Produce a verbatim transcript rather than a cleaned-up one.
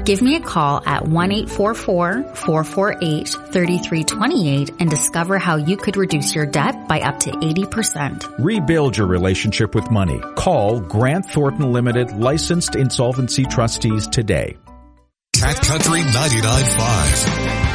Give me a call at one eight four four, four four eight, three three two eight and discover how you could reduce your debt by up to eighty percent. Rebuild your relationship with money. Call Grant Thornton Limited licensed insolvency trustees today. Cat Country ninety-nine point five.